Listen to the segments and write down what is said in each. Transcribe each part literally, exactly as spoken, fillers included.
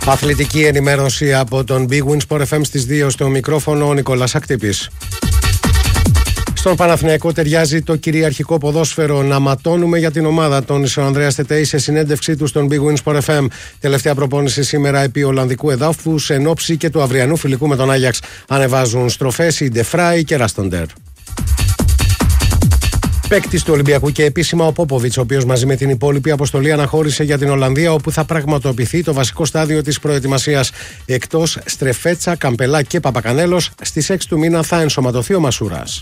Αθλητική ενημέρωση από τον Big Win Sport εφ εμ στις δύο, στο μικρόφωνο ο Νικόλας Ακτύπης. Στον Παναθηναϊκό ταιριάζει το κυριαρχικό ποδόσφαιρο. Να ματώνουμε για την ομάδα, τόνισε ο Ανδρέας Τετέης σε συνέντευξή του στον Big Win Sport εφ εμ. Τελευταία προπόνηση σήμερα επί Ολλανδικού εδάφους, εν ώψη και του αυριανού φιλικού με τον Άγιαξ. Ανεβάζουν στροφές οι Ντεφράι και Ράστοντερ. Παίκτης του Ολυμπιακού και επίσημα ο Πόποβιτς, ο οποίος μαζί με την υπόλοιπη αποστολή αναχώρησε για την Ολλανδία, όπου θα πραγματοποιηθεί το βασικό στάδιο της προετοιμασίας. Εκτός Στρεφέτσα, Καμπελά και Παπακανέλος, στις έξι του μήνα θα ενσωματωθεί ο Μασούρας.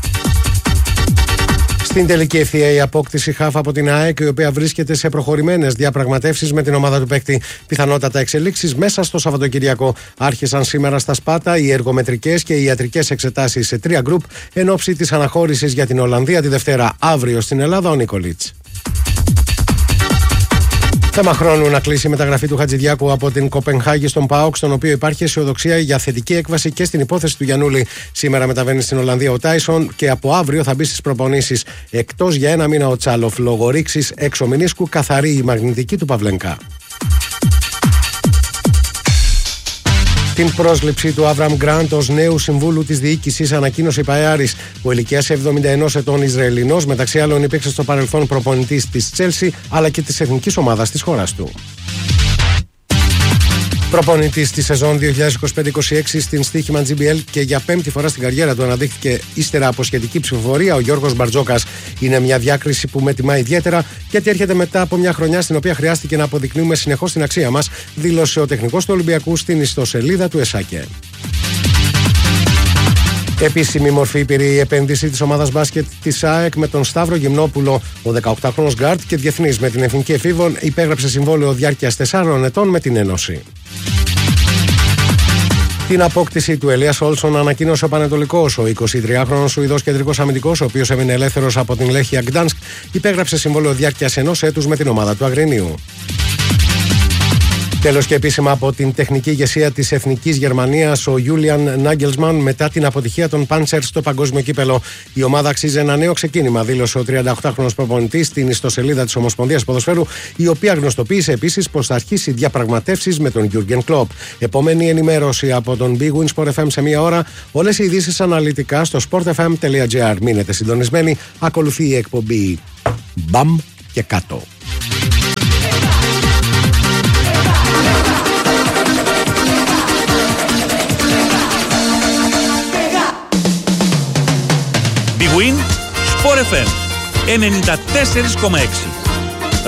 Στην τελική ευθεία η απόκτηση χαφ από την ΑΕΚ, η οποία βρίσκεται σε προχωρημένες διαπραγματεύσεις με την ομάδα του παίκτη. Πιθανότατα εξελίξεις μέσα στο Σαββατοκυριακό. Άρχισαν σήμερα στα Σπάτα οι εργομετρικές και οι ιατρικές εξετάσεις σε τρία γκρουπ εν ώψη της αναχώρησης για την Ολλανδία τη Δευτέρα. Αύριο στην Ελλάδα ο Νίκολιτς. Θέμα χρόνου να κλείσει η μεταγραφή του Χατζηδιάκου από την Κοπενχάγη στον ΠΑΟΚ, στον οποίο υπάρχει αισιοδοξία για θετική έκβαση και στην υπόθεση του Γιαννούλη. Σήμερα μεταβαίνει στην Ολλανδία ο Τάισον και από αύριο θα μπει στις προπονήσεις. Εκτός για ένα μήνα ο Τσάλοφ, λόγω ρήξης εξωμηνίσκου, καθαρή η μαγνητική του Παυλενκά. Την πρόσληψη του Άβραμ Γκραντ ως νέου συμβούλου της διοίκησης ανακοίνωσε η ΠΑΕΑΡΙΣ. Ο ηλικίας εβδομήντα ενός ετών Ισραηλινός, μεταξύ άλλων, υπήρξε στο παρελθόν προπονητής της Τσέλσι αλλά και της εθνικής ομάδας της χώρας του. Προπονητής τη σεζόν δύο χιλιάδες είκοσι πέντε είκοσι έξι στην στοίχημα τζι μπι ελ και για πέμπτη φορά στην καριέρα του αναδείχθηκε ύστερα από σχετική ψηφοφορία ο Γιώργος Μπαρτζόκας. Είναι μια διάκριση που με τιμά ιδιαίτερα, γιατί έρχεται μετά από μια χρονιά στην οποία χρειάστηκε να αποδεικνύουμε συνεχώς την αξία μας, δήλωσε ο τεχνικός του Ολυμπιακού στην ιστοσελίδα του ΕΣΑΚΕ. Επίσημη μορφή πήρε η επένδυση της ομάδας μπάσκετ της ΑΕΚ με τον Σταύρο Γυμνόπουλο. Ο δεκαοκτάχρονος γκάρτ και διεθνής με την Εθνική Εφήβων υπέγραψε συμβόλαιο διάρκειας τεσσάρων ετών με την Ένωση. Την απόκτηση του Ελίας Όλσον ανακοίνωσε ο Πανετολικός. Ο εικοσιτριάχρονος Σουηδός κεντρικός αμυντικός, ο οποίος έμεινε ελεύθερος από την Λέχια Γκτάνσκ, υπέγραψε συμβόλαιο διάρκειας ενός έτους με την ομάδα του Αγρινίου. Τέλος και επίσημα από την τεχνική ηγεσία της Εθνικής Γερμανίας, ο Γιούλιαν Νάγκελσμαν, μετά την αποτυχία των Πάντσερ στο παγκόσμιο κύπελο. Η ομάδα αξίζει ένα νέο ξεκίνημα, δήλωσε ο τριανταοκτάχρονος προπονητής στην ιστοσελίδα της Ομοσπονδίας Ποδοσφαίρου, η οποία γνωστοποίησε επίσης πως θα αρχίσει διαπραγματεύσεις με τον Γιούργεν Κλοπ. Επόμενη ενημέρωση από τον Big Win Sport εφ εμ σε μία ώρα. Όλες οι ειδήσεις αναλυτικά στο sport f m dot g r. Μείνετε συντονισμένοι. Ακολουθεί η εκπομπή Μπαμ και κάτω. Big Win Sport εφ εμ ενενήντα τέσσερα κόμμα έξι.